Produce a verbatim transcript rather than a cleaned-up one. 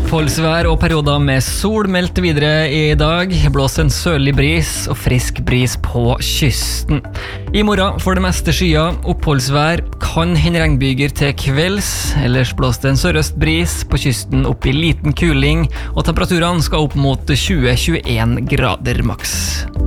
Oppholdsvær og perioder med sol meldt videre i dag. Blåser en sørlig bris og frisk bris på kysten. I morgen for det meste skyer, oppholdsvær, kan hende regnbyger til kvelds. Ellers blåser en sørøst bris på kysten opp i liten kuling, og temperaturene skal opp mot tjue til tjueen grader maks.